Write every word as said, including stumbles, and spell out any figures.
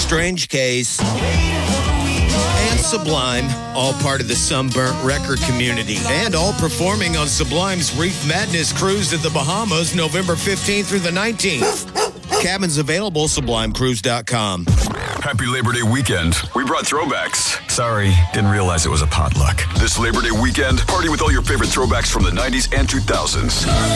Strange Case, and Sublime, all part of the Sunburnt record community, and all performing on Sublime's Reef Madness cruise to the Bahamas November fifteenth through the nineteenth. Cabins available, sublime cruise dot com. Happy Labor Day weekend. We brought throwbacks. Sorry, didn't realize it was a potluck. This Labor Day weekend, party with all your favorite throwbacks from the nineties and two thousands.